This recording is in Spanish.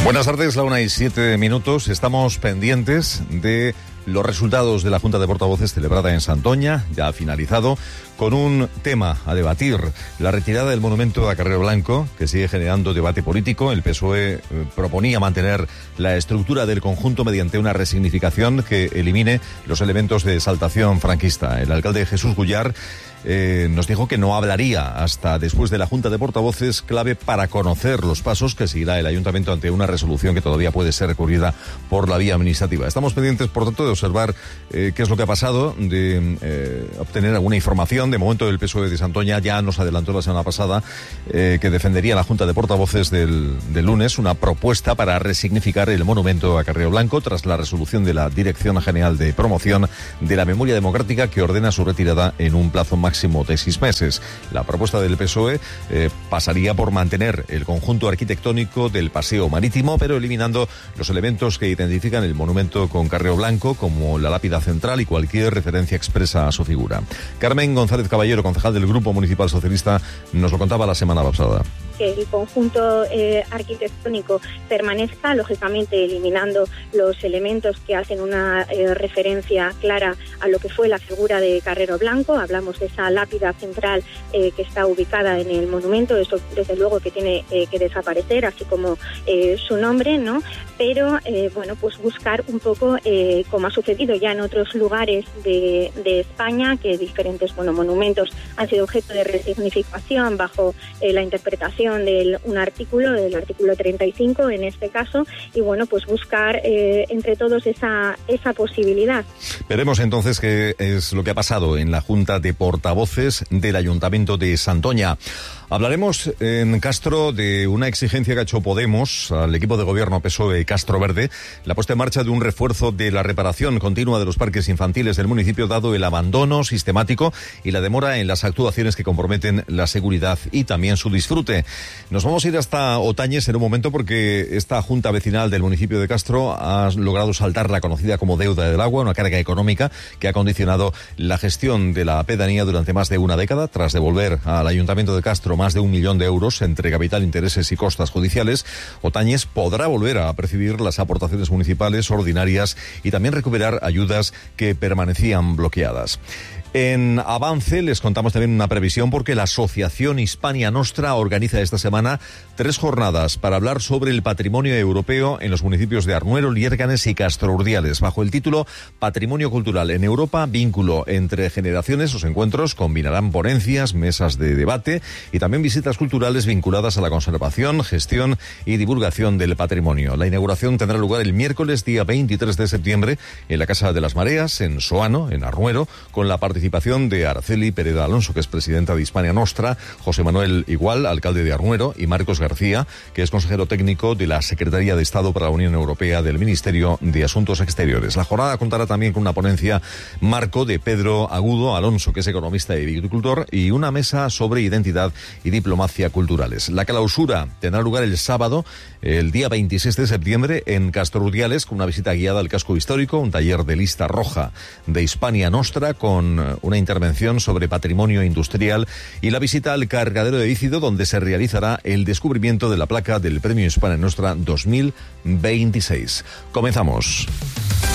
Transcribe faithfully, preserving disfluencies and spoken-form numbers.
Buenas tardes, la una y siete minutos. Estamos pendientes de los resultados de la Junta de Portavoces celebrada en Santoña, ya ha finalizado, con un tema a debatir: la retirada del monumento a Carrero Blanco, que sigue generando debate político. El P S O E eh, proponía mantener la estructura del conjunto mediante una resignificación que elimine los elementos de exaltación franquista. El alcalde Jesús Gullar Eh, nos dijo que no hablaría hasta después de la Junta de Portavoces, clave para conocer los pasos que seguirá el Ayuntamiento ante una resolución que todavía puede ser recurrida por la vía administrativa. Estamos pendientes, por tanto, de observar eh, qué es lo que ha pasado, de eh, obtener alguna información. De momento, el P S O E de Santoña ya nos adelantó la semana pasada eh, que defendería la Junta de Portavoces del, del lunes una propuesta para resignificar el monumento a Carrero Blanco tras la resolución de la Dirección General de Promoción de la Memoria Democrática, que ordena su retirada en un plazo máximo máximo de seis meses. La propuesta del P S O E eh, pasaría por mantener el conjunto arquitectónico del paseo marítimo, pero eliminando los elementos que identifican el monumento con Carrero Blanco, como la lápida central y cualquier referencia expresa a su figura. Carmen González Caballero, concejal del Grupo Municipal Socialista, nos lo contaba la semana pasada. Que el conjunto eh, arquitectónico permanezca, lógicamente eliminando los elementos que hacen una eh, referencia clara a lo que fue la figura de Carrero Blanco. Hablamos de esa lápida central eh, que está ubicada en el monumento. Eso desde luego que tiene eh, que desaparecer, así como eh, su nombre, ¿no? Pero eh, bueno, pues buscar un poco, eh, como ha sucedido ya en otros lugares de, de España, que diferentes bueno, monumentos han sido objeto de resignificación bajo eh, la interpretación de un artículo, del artículo treinta y cinco en este caso, y bueno, pues buscar eh, entre todos esa, esa posibilidad. Veremos entonces qué es lo que ha pasado en la Junta de Portavoces del Ayuntamiento de Santoña. Hablaremos en Castro de una exigencia que ha hecho Podemos al equipo de gobierno P S O E Castro Verde, la puesta en marcha de un refuerzo de la reparación continua de los parques infantiles del municipio, dado el abandono sistemático y la demora en las actuaciones que comprometen la seguridad y también su disfrute. Nos vamos a ir hasta Otañes en un momento, porque esta Junta Vecinal del municipio de Castro ha logrado saltar la conocida como deuda del agua, una carga económica que ha condicionado la gestión de la pedanía durante más de una década, tras devolver al Ayuntamiento de Castro más de un millón de euros entre capital, intereses y costas judiciales. Otañes podrá volver a percibir las aportaciones municipales ordinarias y también recuperar ayudas que permanecían bloqueadas. En Avance les contamos también una previsión, porque la Asociación Hispania Nostra organiza esta semana tres jornadas para hablar sobre el patrimonio europeo en los municipios de Arnuero, Liérganes y Castro Urdiales, bajo el título Patrimonio Cultural en Europa, vínculo entre generaciones. Los encuentros combinarán ponencias, mesas de debate y también visitas culturales vinculadas a la conservación, gestión y divulgación del patrimonio. La inauguración tendrá lugar el miércoles día veintitrés de septiembre en la Casa de las Mareas, en Soano, en Arnuero, con la participación participación de Araceli Pereda Alonso, que es presidenta de Hispania Nostra, José Manuel Igual, alcalde de Arnuero, y Marcos García, que es consejero técnico de la Secretaría de Estado para la Unión Europea del Ministerio de Asuntos Exteriores. La jornada contará también con una ponencia marco de Pedro Agudo Alonso, que es economista y agricultor, y una mesa sobre identidad y diplomacia culturales. La clausura tendrá lugar el sábado, el día veintiséis de septiembre, en Castro Urdiales, con una visita guiada al casco histórico, un taller de lista roja de Hispania Nostra con una intervención sobre patrimonio industrial y la visita al cargadero de Ícido, donde se realizará el descubrimiento de la placa del Premio Hispania Nostra dos mil veintiséis. Comenzamos.